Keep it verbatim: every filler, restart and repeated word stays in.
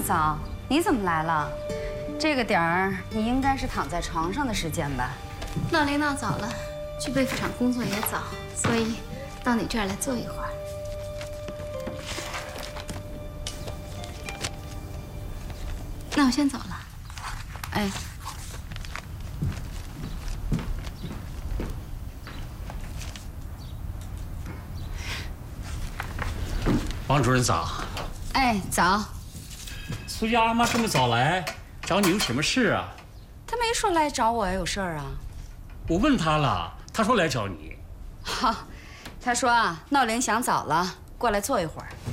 早，你怎么来了？这个点儿你应该是躺在床上的时间吧？ 闹铃闹早了，去被服厂工作也早，所以到你这儿来坐一会儿。那我先走了。 哎。 王主任早。 哎，早。 苏家阿妈这么早来，找你有什么事啊？ 他没说来找我有事儿啊。 我问他了，他说来找你。 哈，他说啊，闹铃响早了，过来坐一会儿。